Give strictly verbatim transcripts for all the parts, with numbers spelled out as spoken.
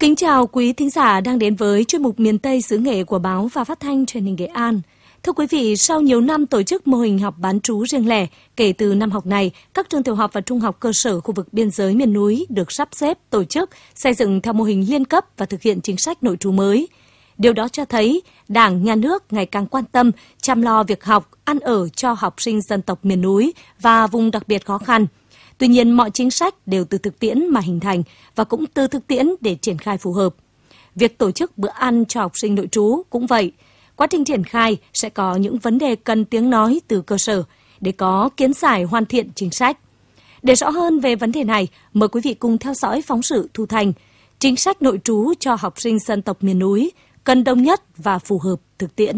Kính chào quý thính giả đang đến với chuyên mục Miền Tây xứ Nghệ của Báo và Phát thanh Truyền hình Nghệ An. Thưa quý vị, sau nhiều năm tổ chức mô hình học bán trú riêng lẻ, kể từ năm học này, các trường tiểu học và trung học cơ sở khu vực biên giới miền núi được sắp xếp, tổ chức, xây dựng theo mô hình liên cấp và thực hiện chính sách nội trú mới. Điều đó cho thấy Đảng, Nhà nước ngày càng quan tâm, chăm lo việc học, ăn ở cho học sinh dân tộc miền núi và vùng đặc biệt khó khăn. Tuy nhiên, mọi chính sách đều từ thực tiễn mà hình thành và cũng từ thực tiễn để triển khai phù hợp. Việc tổ chức bữa ăn cho học sinh nội trú cũng vậy. Quá trình triển khai sẽ có những vấn đề cần tiếng nói từ cơ sở để có kiến giải hoàn thiện chính sách. Để rõ hơn về vấn đề này, mời quý vị cùng theo dõi phóng sự Thu Thành. Chính sách nội trú cho học sinh dân tộc miền núi cần đồng nhất và phù hợp thực tiễn.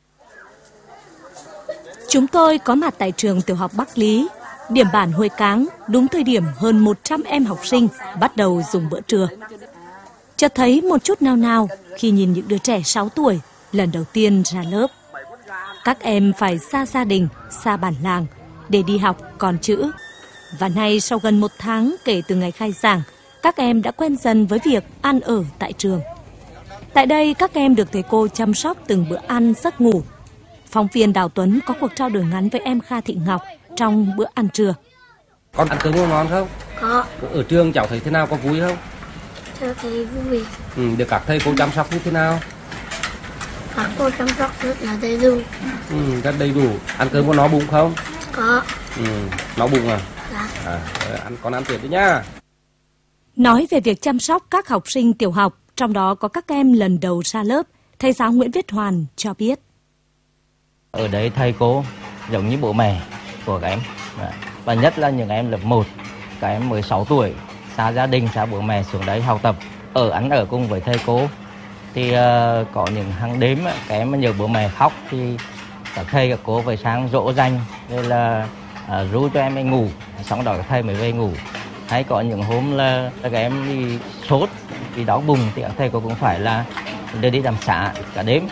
Chúng tôi có mặt tại trường tiểu học Bắc Lý, điểm bản Huế Cáng, đúng thời điểm hơn một trăm em học sinh bắt đầu dùng bữa trưa. Chợt thấy một chút nao nao khi nhìn những đứa trẻ sáu tuổi lần đầu tiên ra lớp. Các em phải xa gia đình, xa bản làng để đi học con chữ. Và nay sau gần một tháng kể từ ngày khai giảng, các em đã quen dần với việc ăn ở tại trường. Tại đây các em được thầy cô chăm sóc từng bữa ăn, giấc ngủ. Phóng viên Đào Tuấn có cuộc trao đổi ngắn với em Kha Thị Ngọc trong bữa ăn trưa. Con ăn cơm ngon không? Có. Ở trường cháu thấy thế nào, có vui không? Cháu thấy vui. Ừ, được các thầy cô chăm sóc như thế nào? Các cô chăm sóc rất là đầy đủ. Ừ, rất đầy đủ. Ăn cơm có no bụng không? Có. Ừ, no bụng à? Dạ. À, ăn con ăn tuyệt đấy nhá. Nói về việc chăm sóc các học sinh tiểu học, trong đó có các em lần đầu ra lớp, thầy giáo Nguyễn Viết Hoàn cho biết. Ở đây thầy cô giống như bố mẹ của các em. Và nhất là những em lớp một, các em mới sáu tuổi, xa gia đình, xa bố mẹ xuống đấy học tập, ở ăn ở cùng với thầy cô. Thì uh, có những hàng đêm các em nhờ bố mẹ khóc thì các thầy các cô phải sang dỗ dành, rồi là uh, ru cho em ấy ngủ, xong đó các thầy mới về ngủ. Hay có những hôm là các em đi sốt, đi đau bụng thì các thầy cô cũng phải là đưa đi tầm xá cả đêm.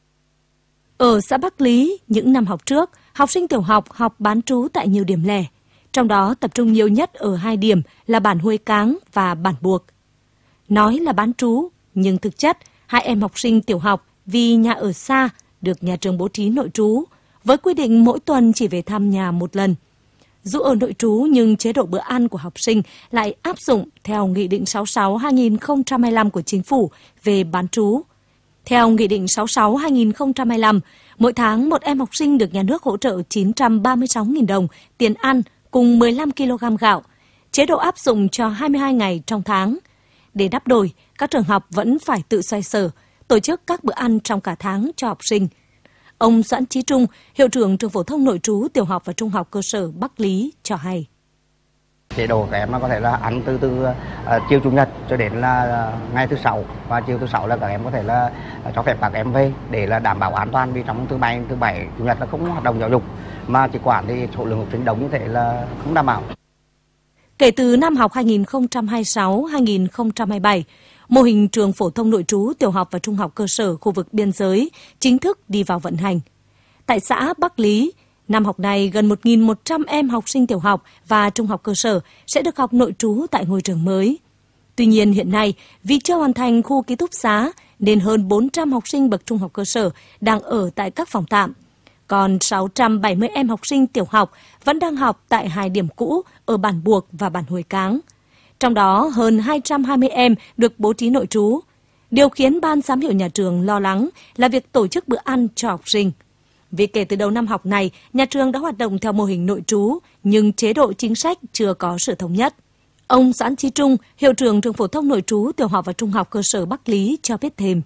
Ở xã Bắc Lý, những năm học trước, học sinh tiểu học học bán trú tại nhiều điểm lẻ. Trong đó tập trung nhiều nhất ở hai điểm là bản Huế Cáng và bản Buộc. Nói là bán trú, nhưng thực chất hai em học sinh tiểu học vì nhà ở xa được nhà trường bố trí nội trú, với quy định mỗi tuần chỉ về thăm nhà một lần. Dù ở nội trú nhưng chế độ bữa ăn của học sinh lại áp dụng theo Nghị định sáu mươi sáu trên hai nghìn không trăm hai mươi lăm của Chính phủ về bán trú. Theo Nghị định sáu mươi sáu trên hai nghìn không trăm hai mươi lăm, mỗi tháng một em học sinh được nhà nước hỗ trợ chín trăm ba mươi sáu nghìn đồng tiền ăn cùng mười lăm ki lô gam gạo. Chế độ áp dụng cho hai mươi hai ngày trong tháng. Để đáp đổi, các trường học vẫn phải tự xoay sở, tổ chức các bữa ăn trong cả tháng cho học sinh. Ông Doãn Chí Trung, hiệu trưởng trường phổ thông nội trú tiểu học và trung học cơ sở Bắc Lý cho hay. Chế độ các em có thể là ăn từ từ uh, chiều chủ nhật cho đến là uh, ngày thứ sáu, và chiều thứ sáu là các em có thể là uh, cho phép các em về để là đảm bảo an toàn, vì trong thứ bảy thứ bảy chủ nhật là không hoạt động giáo dục mà chỉ quản thì số lượng học sinh đông như thế là không đảm bảo. Kể từ năm học hai nghìn không trăm hai mươi sáu đến hai nghìn không trăm hai mươi bảy, mô hình trường phổ thông nội trú tiểu học và trung học cơ sở khu vực biên giới chính thức đi vào vận hành. Tại xã Bắc Lý, năm học này gần một nghìn một trăm em học sinh tiểu học và trung học cơ sở sẽ được học nội trú tại ngôi trường mới. Tuy nhiên hiện nay, vì chưa hoàn thành khu ký túc xá nên hơn bốn trăm học sinh bậc trung học cơ sở đang ở tại các phòng tạm. Còn sáu trăm bảy mươi em học sinh tiểu học vẫn đang học tại hai điểm cũ ở bản Buộc và bản Huế Cáng. Trong đó hơn hai trăm hai mươi em được bố trí nội trú. Điều khiến ban giám hiệu nhà trường lo lắng là việc tổ chức bữa ăn cho học sinh. Vì kể từ đầu năm học này, nhà trường đã hoạt động theo mô hình nội trú, nhưng chế độ chính sách chưa có sự thống nhất. Ông Doãn Chí Trung, hiệu trưởng trường phổ thông nội trú tiểu học và trung học cơ sở Bắc Lý cho biết thêm.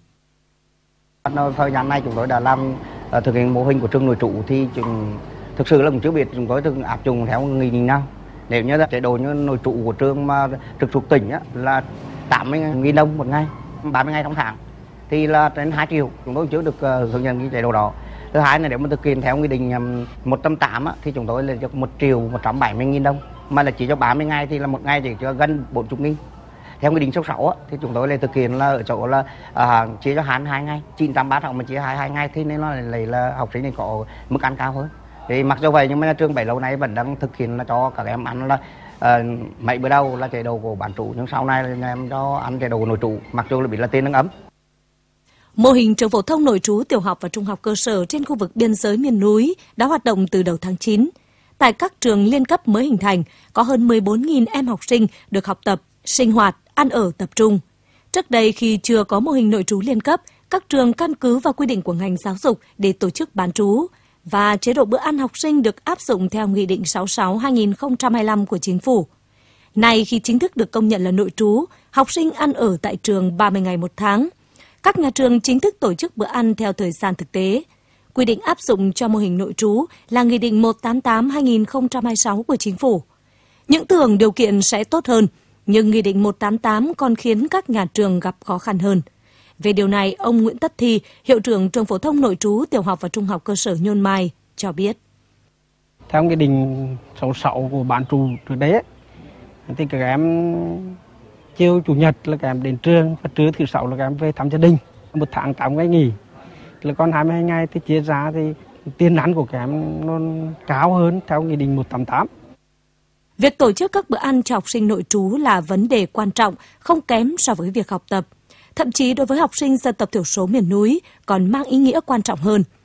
Thời gian này chúng tôi đã làm uh, thực hiện mô hình của trường nội trú thì chúng, thực sự là cũng chưa biết chúng tôi từng áp dụng theo nghị định nào. Nếu như là chế độ như nội trú của trường mà trực thuộc tỉnh á, là tám mươi nghìn đồng một ngày, ba mươi ngày trong tháng thì là đến hai triệu, chúng tôi chưa được uh, hướng dẫn cái chế độ đó. Thứ hai là nếu mà thực hiện theo nghị định um, một trăm tám á, thì chúng tôi là được một triệu một trăm bảy mươi nghìn đồng, mà là chỉ cho ba mươi ngày thì là một ngày chỉ cho gần bốn mươi nghìn. Theo nghị định số sáu á, thì chúng tôi lại thực hiện là ở chỗ là uh, chia cho hai mươi hai ngày, chín trăm ba mươi sáu mà chia hai mươi hai ngày thì nên nó lại là học sinh này có mức ăn cao hơn. Thì mặc dù vậy nhưng mà trường bảy lâu nay vẫn đang thực hiện là cho các em ăn là À, mấy bữa đầu là chế độ của bán trú, nhưng sau này là nhà em cho ăn chế độ nội trú, mặc dù là biết là tên nâng ấm. Mô hình trường phổ thông nội trú tiểu học và trung học cơ sở trên khu vực biên giới miền núi đã hoạt động từ đầu tháng chín. Tại các trường liên cấp mới hình thành, có hơn mười bốn nghìn em học sinh được học tập, sinh hoạt, ăn ở tập trung. Trước đây khi chưa có mô hình nội trú liên cấp, các trường căn cứ vào quy định của ngành giáo dục để tổ chức bán trú và chế độ bữa ăn học sinh được áp dụng theo Nghị định sáu mươi sáu trên hai nghìn không trăm hai mươi lăm của Chính phủ. Nay khi chính thức được công nhận là nội trú, học sinh ăn ở tại trường ba mươi ngày một tháng. Các nhà trường chính thức tổ chức bữa ăn theo thời gian thực tế. Quy định áp dụng cho mô hình nội trú là Nghị định một trăm tám mươi tám trên hai nghìn không trăm hai mươi sáu của Chính phủ. Những tưởng điều kiện sẽ tốt hơn, nhưng Nghị định một trăm tám mươi tám còn khiến các nhà trường gặp khó khăn hơn. Về điều này, ông Nguyễn Tất Thi, hiệu trưởng trường phổ thông nội trú tiểu học và trung học cơ sở Nhôn Mai cho biết. Theo Nghị định sáu mươi sáu của bán trú trước đấy, thì các em chiều chủ nhật là các em đến trường và trưa thứ sáu là các em về thăm gia đình. Một tháng tám ngày nghỉ, là còn hai mươi hai ngày thì chia ra thì tiền ăn của các em nó cao hơn theo Nghị định một trăm tám mươi tám. Việc tổ chức các bữa ăn cho học sinh nội trú là vấn đề quan trọng, không kém so với việc học tập. Thậm chí đối với học sinh dân tộc thiểu số miền núi còn mang ý nghĩa quan trọng hơn.